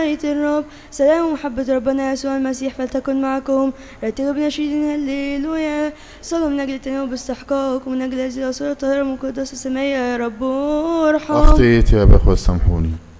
الرب سلام ومحبة ربنا يسوع المسيح فلتكن معكم. رتلوا بنشيد هللويا. صلوا من أجل التناوب باستحقاق ومن أجل هذه الأسرة الطاهرة المقدسة السماوية. يا رب ارحم. أخطيت يا أخوة سامحوني.